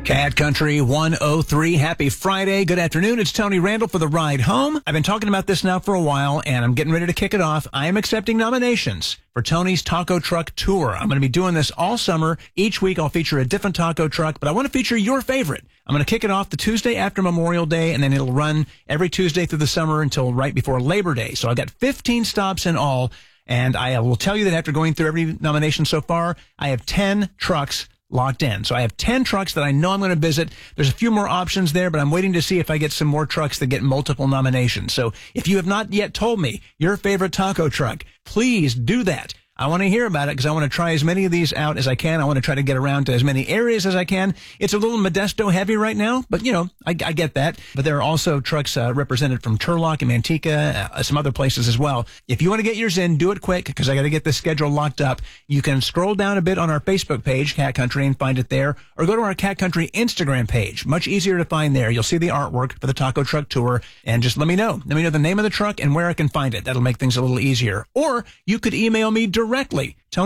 Cat Country 103. Happy Friday. Good afternoon. It's Tony Randall for The Ride Home. I've been talking about this now for a while, and I'm getting ready to kick it off. I am accepting nominations for Tony's Taco Truck Tour. I'm going to be doing this all summer. Each week I'll feature a different taco truck, but I want to feature your favorite. I'm going to kick it off the Tuesday after Memorial Day, and then it'll run every Tuesday through the summer until right before Labor Day. So I've got 15 stops in all, and I will tell you that after going through every nomination so far, I have 10 trucks locked in. So I have 10 trucks that I know I'm going to visit. There's a few more options there, but I'm waiting to see if I get some more trucks that get multiple nominations. So if you have not yet told me your favorite taco truck, please do that. I want to hear about it because I want to try as many of these out as I can. I want to try to get around to as many areas as I can. It's a little Modesto heavy right now, but, you know, I get that. But there are also trucks represented from Turlock and Manteca, some other places as well. If you want to get yours in, do it quick because I got to get this schedule locked up. You can scroll down a bit on our Facebook page, Cat Country, and find it there, or go to our Cat Country Instagram page. Much easier to find there. You'll see the artwork for the Taco Truck Tour, and just let me know. Let me know the name of the truck and where I can find it. That'll make things a little easier. Or you could email me directly.